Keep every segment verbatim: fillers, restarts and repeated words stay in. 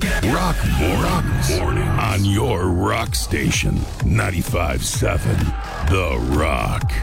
Rock Mornings on your rock station, ninety-five point seven The Rock.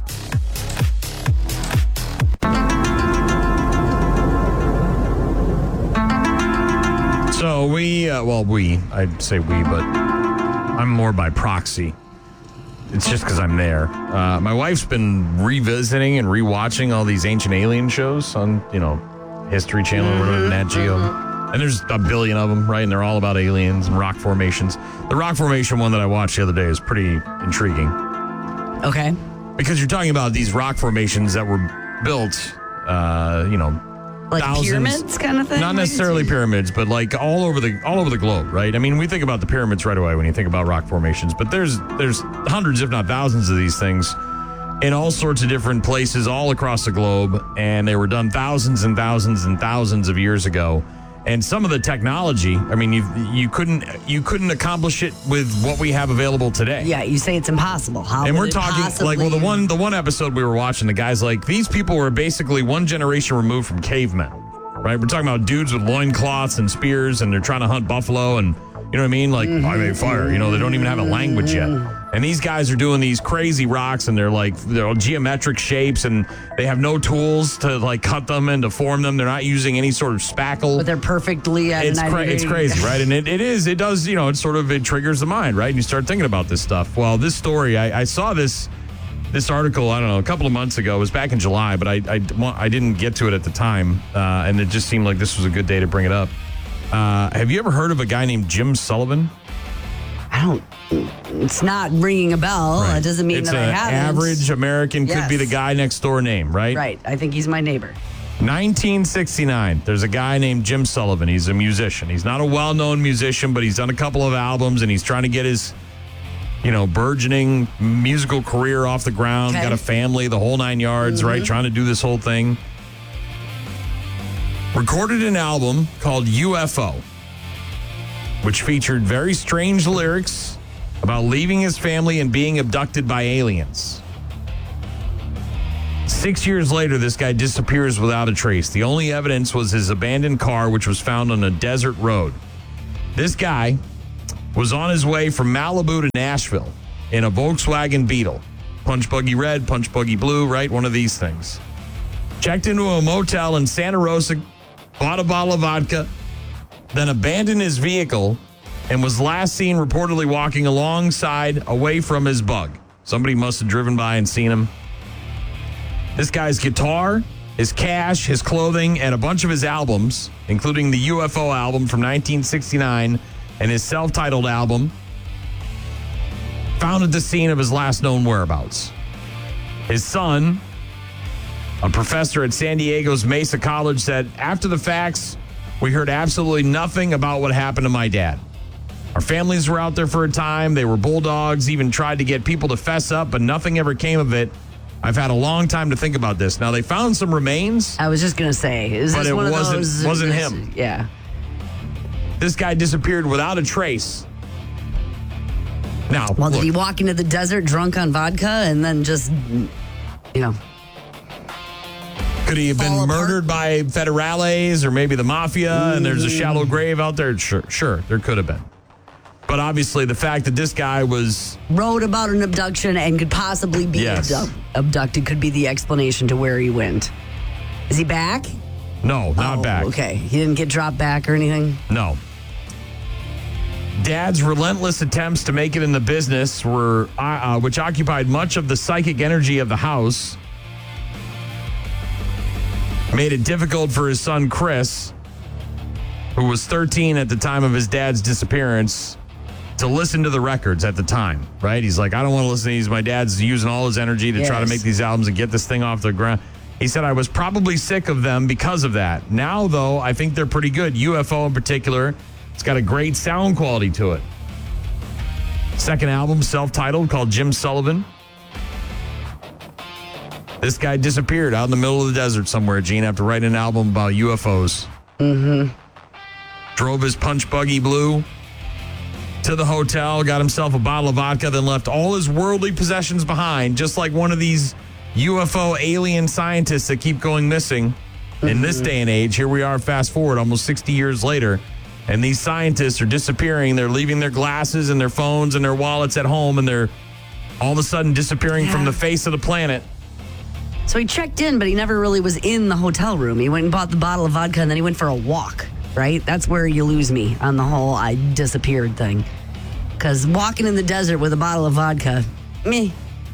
So we, uh, well, we, I'd say we, but I'm more by proxy. It's just because I'm there. Uh, my wife's been revisiting and rewatching all these ancient alien shows on, you know, History Channel or whatever, Nat Geo. And there's a billion of them, right? And they're all about aliens and rock formations. The rock formation one that I watched the other day is pretty intriguing. Okay. Because you're talking about these rock formations that were built, uh, you know, like thousands, pyramids kind of thing? Not necessarily pyramids, but like all over the all over the globe, right? I mean, we think about the pyramids right away when you think about rock formations, but there's there's hundreds, if not thousands, of these things in all sorts of different places all across the globe, and they were done thousands and thousands and thousands of years ago. And some of the technology, I mean, you you couldn't you couldn't accomplish it with what we have available today. Yeah, you say it's impossible. How and would we're it talking possibly... like, well, the one the one episode we were watching, the guy's like, these people were basically one generation removed from cavemen, right? We're talking about dudes with loincloths and spears, and they're trying to hunt buffalo, and you know what I mean? Like, mm-hmm. I made fire. You know, they don't even have a language yet. And these guys are doing these crazy rocks, and they're like, they're all geometric shapes, and they have no tools to like cut them and to form them. They're not using any sort of spackle. But they're perfectly at it's, ninety cra- it's crazy, right? And it, it is, it does, you know, it sort of, it triggers the mind, right? And you start thinking about this stuff. Well, this story, I, I saw this, this article, I don't know, a couple of months ago. It was back in July, but I, I, I didn't get to it at the time. Uh, and it just seemed like this was a good day to bring it up. Uh, have you ever heard of a guy named Jim Sullivan? I don't, it's not ringing a bell. Right. It doesn't mean it's that I an haven't. Average American could Yes. be the guy next door name, right? Right. I think he's my neighbor. nineteen sixty-nine, there's a guy named Jim Sullivan. He's a musician. He's not a well-known musician, but he's done a couple of albums, and he's trying to get his, you know, burgeoning musical career off the ground. Okay. Got a family, the whole nine yards, Mm-hmm. right? Trying to do this whole thing. Recorded an album called U F O, which featured very strange lyrics about leaving his family and being abducted by aliens. Six years later, this guy disappears without a trace. The only evidence was his abandoned car, which was found on a desert road. This guy was on his way from Malibu to Nashville in a Volkswagen Beetle. Punch buggy red, punch buggy blue, right? One of these things. Checked into a motel in Santa Rosa, bought a bottle of vodka, then abandoned his vehicle and was last seen reportedly walking alongside away from his bug. Somebody must have driven by and seen him. This guy's guitar, his cash, his clothing, and a bunch of his albums, including the U F O album from nineteen sixty-nine and his self-titled album, found at the scene of his last known whereabouts. His son, a professor at San Diego's Mesa College, said, after the facts, we heard absolutely nothing about what happened to my dad. Our families were out there for a time. They were bulldogs, even tried to get people to fess up, but nothing ever came of it. I've had a long time to think about this. Now, they found some remains. I was just going to say, is But this it one of wasn't- those? wasn't this- him. Yeah. This guy disappeared without a trace. Now, Well, look, did he walk into the desert drunk on vodka and then just, you know, could he have been fall apart? murdered by federales or maybe the mafia and there's a shallow grave out there? Sure, sure, there could have been. But obviously, the fact that this guy was... wrote about an abduction and could possibly be Yes. abdu- abducted could be the explanation to where he went. Is he back? No, not Oh, back. Okay. He didn't get dropped back or anything? No. Dad's relentless attempts to make it in the business were, uh, uh, which occupied much of the psychic energy of the house, made it difficult for his son, Chris, who was thirteen at the time of his dad's disappearance, to listen to the records at the time, right? He's like, I don't want to listen to these. My dad's using all his energy to try to Yes. make these albums and get this thing off the ground. He said, I was probably sick of them because of that. Now, though, I think they're pretty good. U F O in particular, it's got a great sound quality to it. Second album, self-titled, called Jim Sullivan. This guy disappeared out in the middle of the desert somewhere, Gene, after writing an album about U F Os. Mm-hmm. Drove his punch buggy blue to the hotel, got himself a bottle of vodka, then left all his worldly possessions behind, just like one of these U F O alien scientists that keep going missing. Mm-hmm. In this day and age, here we are, fast forward almost sixty years later, And these scientists are disappearing. They're leaving their glasses and their phones and their wallets at home, and they're all of a sudden disappearing Yeah. from the face of the planet. So he checked in, but he never really was in the hotel room. He went and bought the bottle of vodka, and then he went for a walk, right? That's where you lose me on the whole I disappeared thing. Because walking in the desert with a bottle of vodka, meh.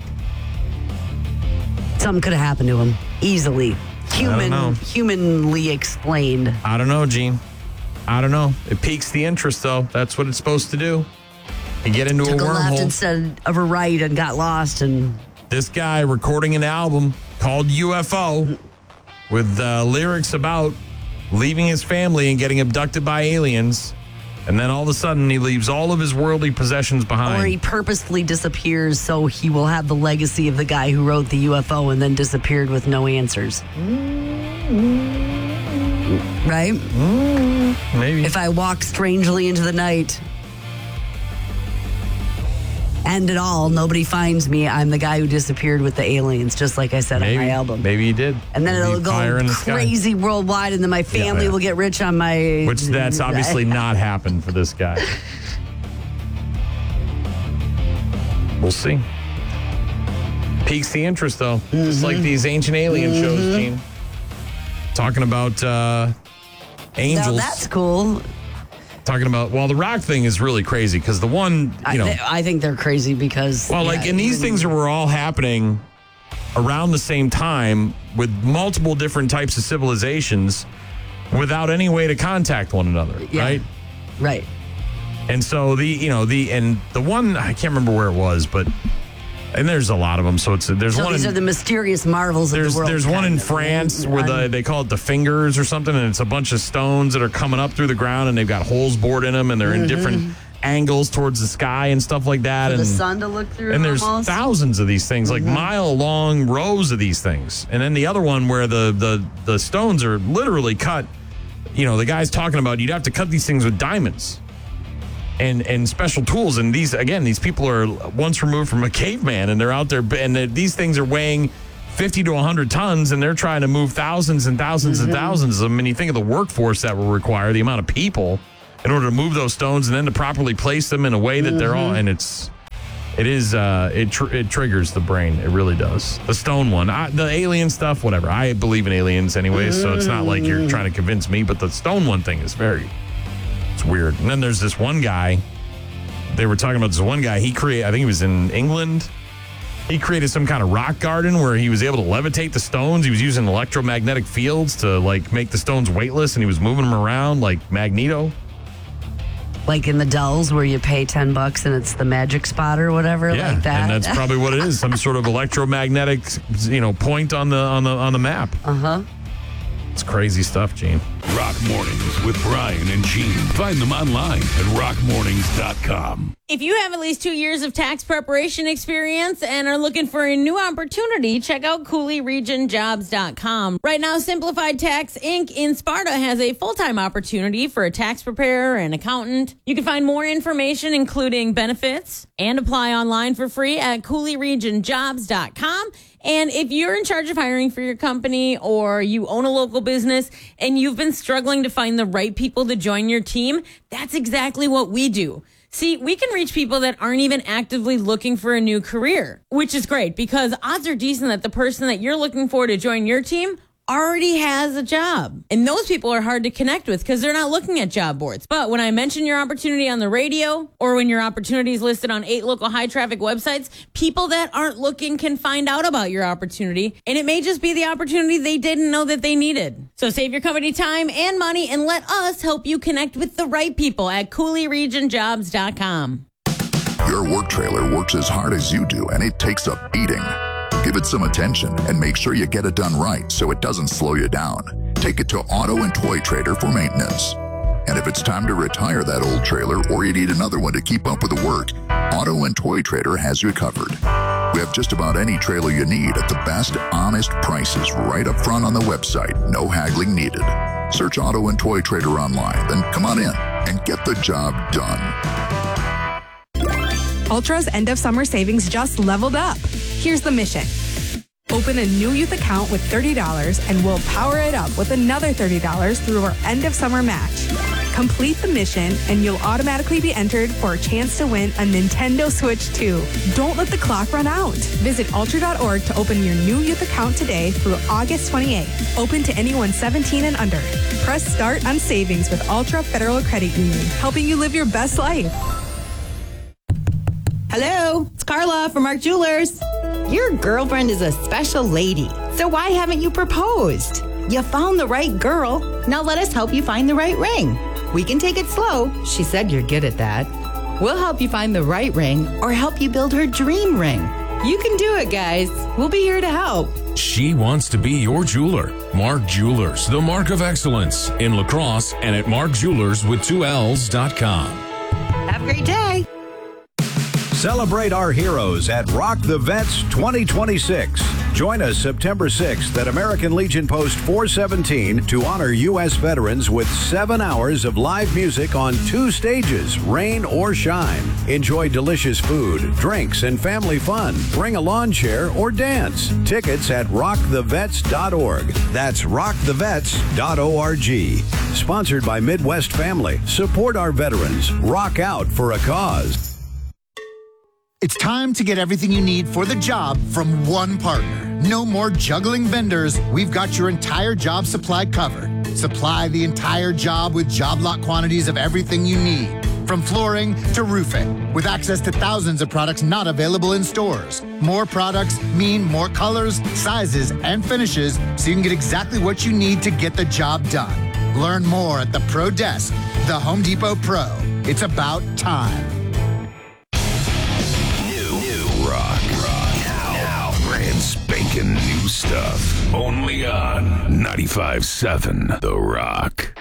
Something could have happened to him easily. Human, know. humanly explained. I don't know, Gene. I don't know. It piques the interest, though. That's what it's supposed to do. You get into Took a a left wormhole. instead of a right and got lost. And This guy recording an album called U F O with uh, lyrics about leaving his family and getting abducted by aliens. And then all of a sudden, he leaves all of his worldly possessions behind. or he purposely disappears so he will have the legacy of the guy who wrote the U F O and then disappeared with no answers. Right? Maybe. If I walk strangely into the night, end it all, nobody finds me, I'm the guy who disappeared with the aliens, just like I said maybe, on my album. Maybe he did. And then Maybe it'll fire in go the sky. crazy worldwide, and then my family yeah. will get rich on my... Which that's obviously not happened for this guy. We'll see. Piques the interest, though. Mm-hmm. Just like these ancient alien mm-hmm. shows, Gene. Talking about uh, angels. Now that's cool. Talking about, well, the rock thing is really crazy because the one, you know. I, th- I think they're crazy because. Well, yeah, like, and these even, things were all happening around the same time with multiple different types of civilizations without any way to contact one another, yeah, right? Right. And so the, you know, the, and the one, I can't remember where it was, but, and there's a lot of them. So it's, there's so one. these in, are the mysterious marvels there's, of the world. There's one in of. France where the, they call it the fingers or something. And it's a bunch of stones that are coming up through the ground and they've got holes bored in them and they're in mm-hmm. different angles towards the sky and stuff like that. For and the sun to look through. And there's almost. thousands of these things, like mm-hmm. mile long rows of these things. And then the other one where the, the, the stones are literally cut, you know, the guy's talking about you'd have to cut these things with diamonds. And and special tools. And these, again, these people are once removed from a caveman and they're out there and these things are weighing fifty to one hundred tons and they're trying to move thousands and thousands mm-hmm. and thousands of them. And you think of the workforce that will require, the amount of people in order to move those stones and then to properly place them in a way that mm-hmm. they're all, and it's, it is, uh, it, tr- it triggers the brain. It really does. The stone one, I, the alien stuff, whatever. I believe in aliens anyways, mm-hmm. so it's not like you're trying to convince me, but the stone one thing is very... It's weird. And then there's this one guy. They were talking about this one guy. He created, I think he was in England. He created some kind of rock garden where he was able to levitate the stones. He was using electromagnetic fields to like make the stones weightless, and he was moving them around like Magneto. Like in the Dells where you pay ten bucks and it's the magic spot or whatever, yeah, like that. And that's probably what it is. Some sort of electromagnetic, you know, point on the on the on the map. Uh-huh. It's crazy stuff, Gene. Rock Mornings with Brian and Gene. Find them online at rock mornings dot com. If you have at least two years of tax preparation experience and are looking for a new opportunity, check out Cooley Region Jobs dot com. Right now, Simplified Tax Incorporated in Sparta has a full-time opportunity for a tax preparer and accountant. You can find more information, including benefits, and apply online for free at Cooley Region Jobs dot com. And if you're in charge of hiring for your company or you own a local business and you've been struggling to find the right people to join your team, that's exactly what we do. See, we can reach people that aren't even actively looking for a new career, which is great because odds are decent that the person that you're looking for to join your team already has a job. And those people are hard to connect with because they're not looking at job boards. But when I mention your opportunity on the radio or when your opportunity is listed on eight local high traffic websites, people that aren't looking can find out about your opportunity. And it may just be the opportunity they didn't know that they needed. So save your company time and money and let us help you connect with the right people at Cooley Region Jobs dot com. Your work trailer works as hard as you do, and it takes a beating. Give it some attention and make sure you get it done right so it doesn't slow you down. Take it to Auto and Toy Trader for maintenance. And if it's time to retire that old trailer or you need another one to keep up with the work, Auto and Toy Trader has you covered. We have just about any trailer you need at the best, honest prices right up front on the website. No haggling needed. Search Auto and Toy Trader online, then come on in and get the job done. Ultra's end of summer savings just leveled up. Here's the mission. Open a new youth account with thirty dollars and we'll power it up with another thirty dollars through our end of summer match. Complete the mission, and you'll automatically be entered for a chance to win a Nintendo Switch two. Don't let the clock run out. Visit ultra dot org to open your new youth account today through August twenty-eighth. Open to anyone seventeen and under. Press start on savings with Ultra Federal Credit Union, helping you live your best life. Hello, it's Carla from Mark Jewelers. Your girlfriend is a special lady, so why haven't you proposed? You found the right girl. Now let us help you find the right ring. We can take it slow. She said you're good at that. We'll help you find the right ring or help you build her dream ring. You can do it, guys. We'll be here to help. She wants to be your jeweler. Mark Jewelers, the mark of excellence in La Crosse and at mark jewelers with two L's dot com. Have a great day. Celebrate our heroes at Rock the Vets twenty twenty-six. Join us September sixth at American Legion Post four seventeen to honor U S veterans with seven hours of live music on two stages, rain or shine. Enjoy delicious food, drinks, and family fun. Bring a lawn chair or dance. Tickets at rock the vets dot org. That's rock the vets dot org. Sponsored by Midwest Family. Support our veterans. Rock out for a cause. It's time to get everything you need for the job from one partner. No more juggling vendors. We've got your entire job supply covered. Supply the entire job with job lot quantities of everything you need, from flooring to roofing, with access to thousands of products not available in stores. More products mean more colors, sizes, and finishes, so you can get exactly what you need to get the job done. Learn more at the Pro Desk, the Home Depot Pro. It's about time. Rock. Rock. Now. now. Brand spanking new stuff. Only on ninety-five seven The Rock.